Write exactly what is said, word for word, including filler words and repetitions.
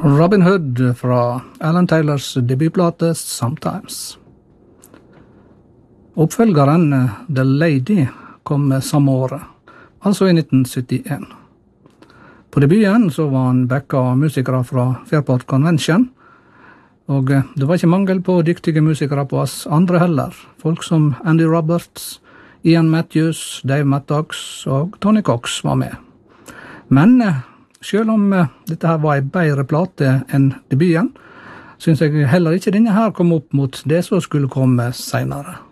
Robin Hood fra Alan Taylors debutplate Sometimes. Oppfølgeren The Lady kom samme året, altså i nitten syttien. På debuten så var han backa av musikere fra Fairport Convention, og det var ikke mangel på dyktige musikere på oss andre heller. Folk som Andy Roberts, Ian Matthews, Dave Mattox og Tony Cox var med. Men selv om dette her var en bedre plate enn debuten, synes jeg heller ikke denne her kom opp mot det som skulle komme senere.